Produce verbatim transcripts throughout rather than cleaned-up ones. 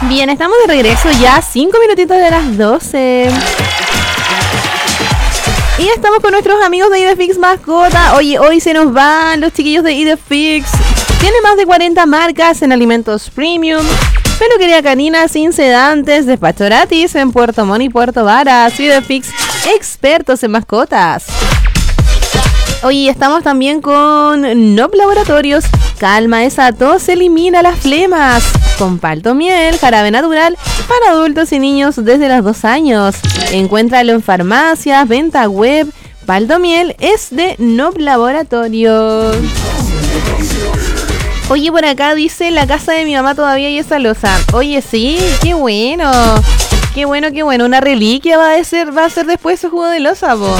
Bien, estamos de regreso ya, cinco minutitos de las doce. Y estamos con nuestros amigos de Idefix Mascota. Oye, hoy se nos van los chiquillos de Idefix. Tiene más de cuarenta marcas en alimentos premium, peluquería canina sin sedantes, despacho gratis en Puerto Montt y Puerto Varas. Idefix, expertos en mascotas. Oye, estamos también con N O P Laboratorios. Calma esa tos, elimina las flemas. Con palto miel, jarabe natural para adultos y niños desde los dos años. Encuéntralo en farmacias, venta web. Palto miel es de N O P Laboratorios. Oye, por acá dice, la casa de mi mamá todavía hay esa loza. Oye, sí, qué bueno. Qué bueno, qué bueno. Una reliquia va a ser, va a ser después su jugo de loza, po.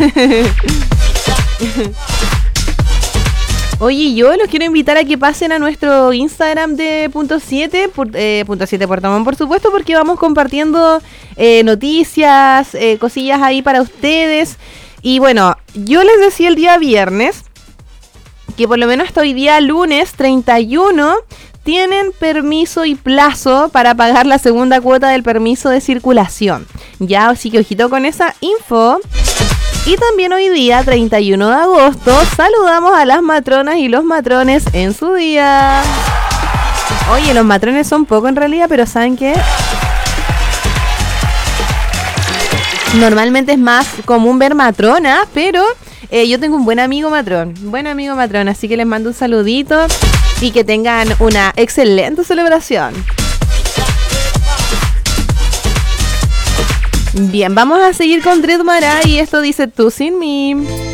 Oye, yo los quiero invitar a que pasen a nuestro Instagram de punto siete, eh, punto siete Puerto Montt, por supuesto, porque vamos compartiendo eh, noticias, eh, cosillas ahí para ustedes. Y bueno, yo les decía el día viernes que por lo menos hasta hoy día lunes treinta y uno tienen permiso y plazo para pagar la segunda cuota del permiso de circulación. Ya, así que ojito con esa info. Y también hoy día, treinta y uno de agosto, saludamos a las matronas y los matrones en su día. Oye, los matrones son poco en realidad, pero ¿saben qué? Normalmente es más común ver matronas, pero eh, yo tengo un buen amigo matrón, buen amigo matrón, así que les mando un saludito y que tengan una excelente celebración. Bien, vamos a seguir con Dread Marai y esto dice Tú sin mí.